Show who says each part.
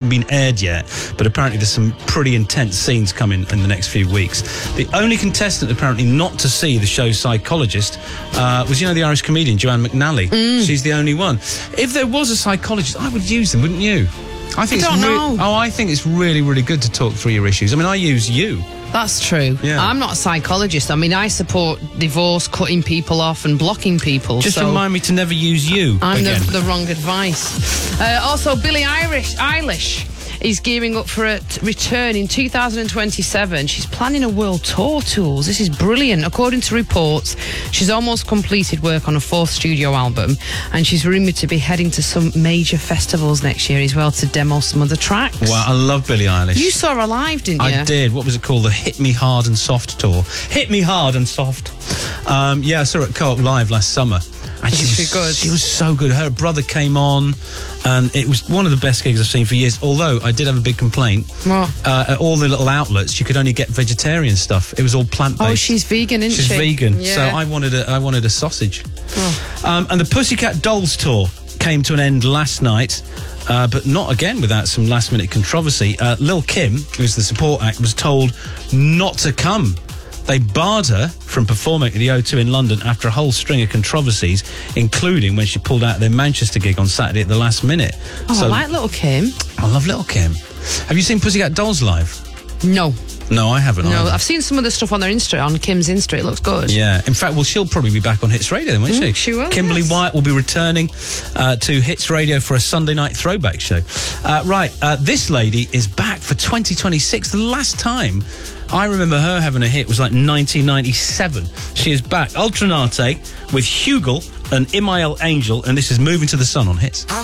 Speaker 1: been aired yet, but apparently there's some pretty intense scenes coming in the next few weeks. The only contestant apparently not to see the show Psychologist was, the Irish comedian Joanne McNally. She's the only one. If there was a psychologist, I would use them, wouldn't you? I think I think it's really, really good to talk through your issues. I mean, I use you.
Speaker 2: That's true.
Speaker 1: Yeah.
Speaker 2: I'm not a psychologist. I mean, I support divorce, cutting people off and blocking people.
Speaker 1: Just remind me to never use you
Speaker 2: I'm
Speaker 1: again.
Speaker 2: the wrong advice. Also, Billie Eilish is gearing up for a return in 2027. She's planning a world tour, Tools. This is brilliant. According to reports, she's almost completed work on a 4th studio album, and she's rumoured to be heading to some major festivals next year as well to demo some of the tracks.
Speaker 1: Wow, I love Billie Eilish.
Speaker 2: You saw her live, didn't you?
Speaker 1: I did. What was it called? The Hit Me Hard and Soft tour. Hit Me Hard and Soft. I saw her at Co-op Live last summer. And she was good. She was so good. Her brother came on, and it was one of the best gigs I've seen for years. Although I did have a big complaint.
Speaker 2: What?
Speaker 1: At all the little outlets, you could only get vegetarian stuff. It was all plant-based.
Speaker 2: Oh, she's vegan, isn't she?
Speaker 1: She's vegan.
Speaker 2: Yeah.
Speaker 1: So I wanted a sausage. Oh. And the Pussycat Dolls tour came to an end last night. But not again without some last-minute controversy. Lil' Kim, who's the support act, was told not to come. They barred her from performing at the O2 in London after a whole string of controversies, including when she pulled out their Manchester gig on Saturday at the last minute.
Speaker 2: Oh, I like Lil' Kim.
Speaker 1: I love Lil' Kim. Have you seen Pussycat Dolls live?
Speaker 2: No.
Speaker 1: No, I haven't.
Speaker 2: No, I've seen some of the stuff on their Insta, on Kim's Insta. It looks good.
Speaker 1: Yeah. In fact, she'll probably be back on Hits Radio then, won't she?
Speaker 2: She will,
Speaker 1: Kimberly
Speaker 2: yes.
Speaker 1: Wyatt will be returning to Hits Radio for a Sunday night throwback show. This lady is back for 2026. The last time I remember her having a hit was like 1997. She is back. Ultranate with Hugel and Imael Angel, and this is Moving to the Sun on Hits.